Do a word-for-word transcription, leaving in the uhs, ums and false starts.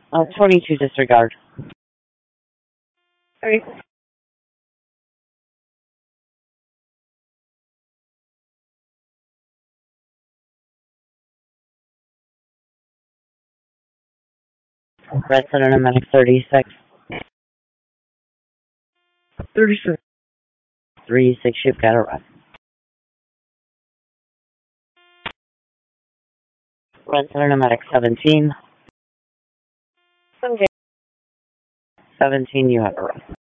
Uh, twenty-two disregard. Sorry. Red Center Nomadic thirty-six. thirty-six. three six, you've got a run. Red Center Nomadic seventeen. Okay. seventeen, you have a run.